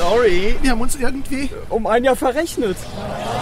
sorry. Wir haben uns irgendwie um ein Jahr verrechnet.